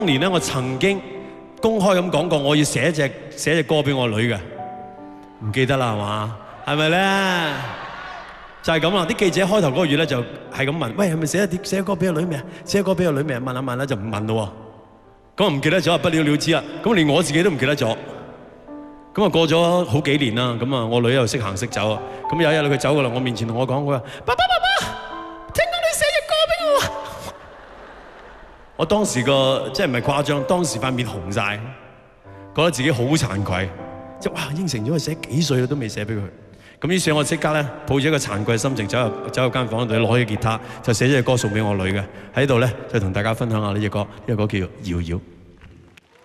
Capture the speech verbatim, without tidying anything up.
年咧，我曾經公開咁講過，我要寫隻寫隻歌俾我女嘅，唔記得啦係嘛？係咪咧？就係咁啦！啲記者開頭嗰個月咧就係咁問：喂，係咪寫啲寫歌俾個女未啊？寫歌俾個女未啊？問下問下就唔問咯喎。咁啊唔記得咗，不了了之啦。咁連我自己都唔記得咗。咁啊過咗好幾年啦，咁啊我女又識行識走啊。咁有一日佢走過嚟我面前同我講：佢話爸爸爸爸，聽講你寫隻歌俾我。我當時個即係唔係誇張，當時塊面紅晒，覺得自己好慚愧，即係哇應承咗佢寫幾歲都未寫俾佢。咁於是我即刻咧抱住一個慚愧嘅心情走入走入間房度攞起吉他，就寫咗隻歌送俾我女嘅。喺度咧就同大家分享下呢隻歌，呢隻歌叫《遙遙》。